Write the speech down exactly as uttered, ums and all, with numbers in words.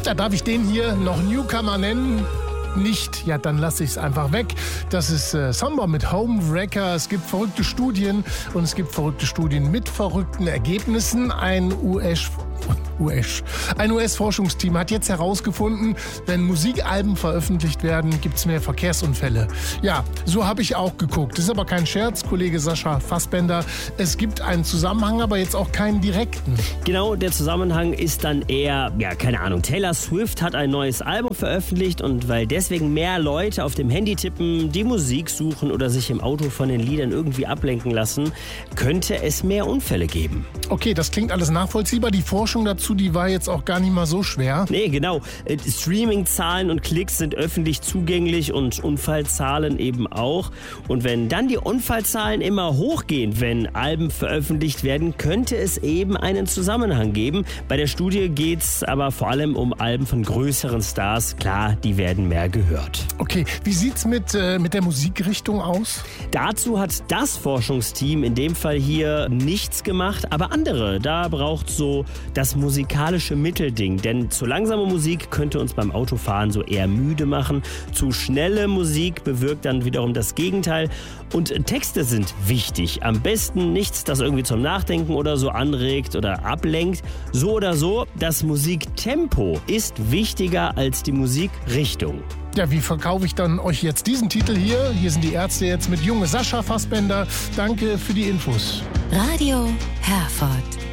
Ja, darf ich den hier noch Newcomer nennen? Nicht, ja, dann lasse ich es einfach weg. Das ist äh, Samba mit Homewrecker. Es gibt verrückte Studien und es gibt verrückte Studien mit verrückten Ergebnissen. Ein U S U S. Ein U S-Forschungsteam hat jetzt herausgefunden, wenn Musikalben veröffentlicht werden, gibt es mehr Verkehrsunfälle. Ja, so habe ich auch geguckt. Das ist aber kein Scherz, Kollege Sascha Fassbender. Es gibt einen Zusammenhang, aber jetzt auch keinen direkten. Genau, der Zusammenhang ist dann eher, ja, keine Ahnung. Taylor Swift hat ein neues Album veröffentlicht und weil deswegen mehr Leute auf dem Handy tippen, die Musik suchen oder sich im Auto von den Liedern irgendwie ablenken lassen, könnte es mehr Unfälle geben. Okay, das klingt alles nachvollziehbar. Die Forschung dazu, die war jetzt auch gar nicht mal so schwer. Nee, genau. Streaming-Zahlen und Klicks sind öffentlich zugänglich und Unfallzahlen eben auch. Und wenn dann die Unfallzahlen immer hochgehen, wenn Alben veröffentlicht werden, könnte es eben einen Zusammenhang geben. Bei der Studie geht es aber vor allem um Alben von größeren Stars. Klar, die werden mehr gehört. Okay, wie sieht's mit, äh, mit der Musikrichtung aus? Dazu hat das Forschungsteam in dem Fall hier nichts gemacht, aber andere. Da braucht so das musikalische Mittelding, denn zu langsame Musik könnte uns beim Autofahren so eher müde machen. Zu schnelle Musik bewirkt dann wiederum das Gegenteil. Und Texte sind wichtig. Am besten nichts, das irgendwie zum Nachdenken oder so anregt oder ablenkt. So oder so, das Musiktempo ist wichtiger als die Musikrichtung. Ja, wie verkaufe ich dann euch jetzt diesen Titel hier? Hier sind die Ärzte jetzt mit Junge Sascha Fassbender. Danke für die Infos. Radio Herford.